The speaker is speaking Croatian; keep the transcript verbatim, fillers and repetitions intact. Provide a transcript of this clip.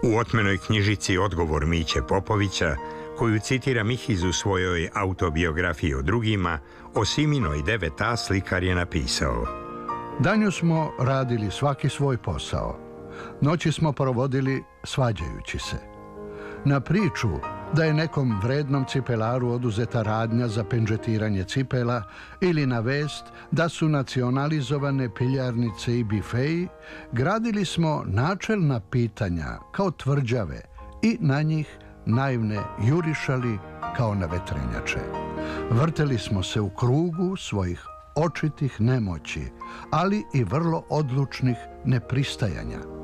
U otmenoj knjižici Odgovor Miće Popovića, koju citira Mihiz u svojoj autobiografiji o drugima, o Siminoj devet a slikar je napisao: Danju smo radili svaki svoj posao. Noći smo provodili svađajući se. Na priču da je nekom vrednom cipelaru oduzeta radnja za pendžetiranje cipela ili na vest da su nacionalizovane piljarnice i bifeji, gradili smo načelna pitanja kao tvrđave i na njih naivne jurišali kao na vetrenjače. Vrteli smo se u krugu svojih očitih nemoći, ali i vrlo odlučnih nepristajanja.